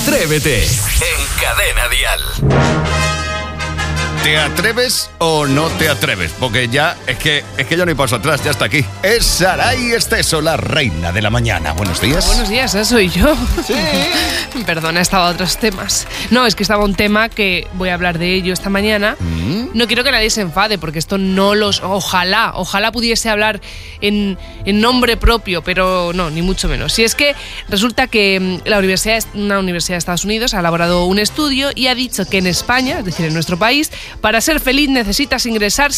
Atrévete en Cadena Dial. ¿Te atreves o no te atreves? Porque ya es que ya no hay paso atrás, ya está aquí. Es Saray Esteso, la reina de la mañana. Buenos días. Buenos días, soy yo. Sí. Perdona, estaba a otros temas. No, es que estaba un tema que voy a hablar de ello esta mañana. No quiero que nadie se enfade, porque esto no los... Ojalá pudiese hablar en nombre propio, pero no, ni mucho menos. Si es que resulta que una universidad de Estados Unidos ha elaborado un estudio y ha dicho que en España, es decir, en nuestro país, para ser feliz necesitas ingresar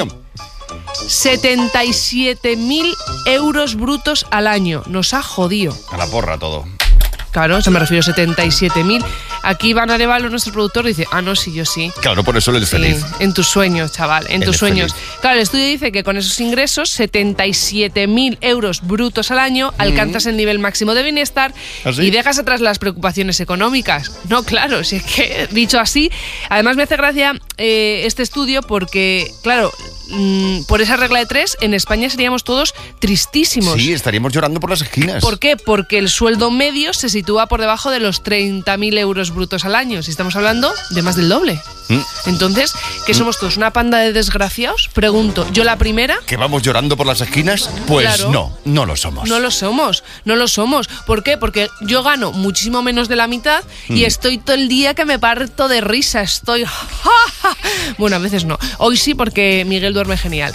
77.000 euros brutos al año. Nos ha jodido. A la porra todo. Claro, se me refiero a 77.000. Aquí Iván Arevalo, nuestro productor, dice, no, sí, yo sí. Claro, por eso él es feliz. En tus sueños, chaval, en tus sueños. Claro, el estudio dice que con esos ingresos, 77.000 euros brutos al año, alcanzas el nivel máximo de bienestar. ¿Así? Y dejas atrás las preocupaciones económicas. No, claro, si es que, dicho así, además me hace gracia este estudio porque, claro, por esa regla de 3, en España seríamos todos tristísimos. Sí, estaríamos llorando por las esquinas. ¿Por qué? Porque el sueldo medio se sitúa por debajo de los 30.000 euros brutos al año. Si estamos hablando de más del doble. Entonces, ¿qué somos todos? ¿Una panda de desgraciados? Pregunto, yo la primera. ¿Que vamos llorando por las esquinas? Pues claro, no lo somos. No lo somos. ¿Por qué? Porque yo gano muchísimo menos de la mitad y estoy todo el día que me parto de risa. Estoy... Bueno, a veces no. Hoy sí, porque Miguel duerme genial.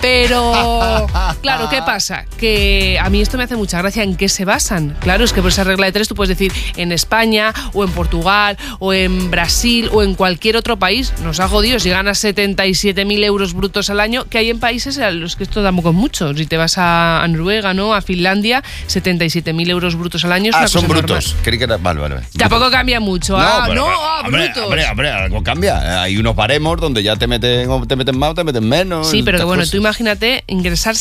Pero, claro, ¿qué pasa? Que a mí esto me hace mucha gracia. ¿En qué se basan? Claro, es que por esa regla de 3 tú puedes decir en España, o en Portugal, o en Brasil, o en cualquier otro país. Nos ha jodido. Si ganas 77.000 euros brutos al año, que hay en países a los que esto tampoco es mucho. Si te vas a Noruega, ¿no? A Finlandia, 77.000 euros brutos al año es una son cosa brutos. normal. Creí que era... Vale. Tampoco cambia mucho. Brutos. Hombre, algo cambia. Hay unos baremos donde ya te meten más o te meten menos. Sí, pero que bueno, cosas. tú imagínate ingresar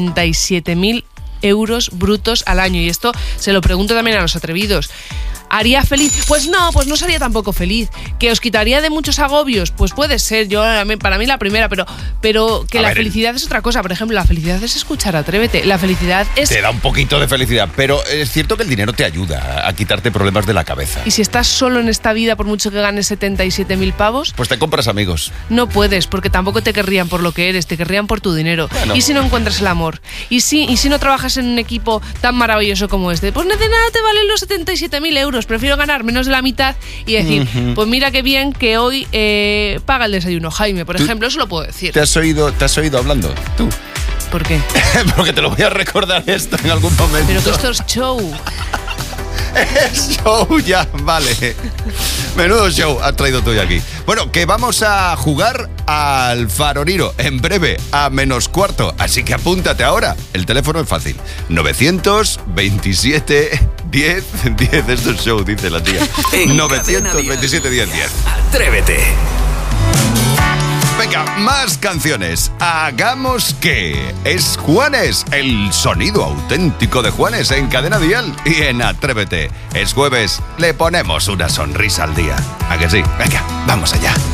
77.000 euros brutos al año. Y esto se lo pregunto también a los atrevidos. ¿Haría feliz? Pues no sería tampoco feliz. ¿Que os quitaría de muchos agobios? Pues puede ser, para mí la primera, pero que la felicidad es otra cosa. Por ejemplo, la felicidad es escuchar Atrévete. La felicidad es... Te da un poquito de felicidad, pero es cierto que el dinero te ayuda a quitarte problemas de la cabeza. Y si estás solo en esta vida, por mucho que ganes 77.000 pavos... Pues te compras amigos. No puedes, porque tampoco te querrían por lo que eres, te querrían por tu dinero. Bueno. ¿Y si no encuentras el amor? ¿Y si no trabajas en un equipo tan maravilloso como este? Pues de nada te valen los 77.000 euros. Prefiero ganar menos de la mitad y decir, pues mira qué bien que hoy paga el desayuno Jaime, por ejemplo. Eso lo puedo decir. ¿Te has oído hablando? ¿Tú? ¿Por qué? Porque te lo voy a recordar esto en algún momento. Pero que esto es show. Es show ya, vale. Menudo show has traído tú aquí. Bueno, que vamos a jugar al Faroriro en breve, a -4. Así que apúntate ahora. El teléfono es fácil. 927 10 10. Esto es show, dice la tía. 927 10 10. Atrévete. Venga, más canciones. Hagamos que es Juanes, el sonido auténtico de Juanes en Cadena Dial y en Atrévete. Es jueves, le ponemos una sonrisa al día. ¿A que sí? Venga, vamos allá.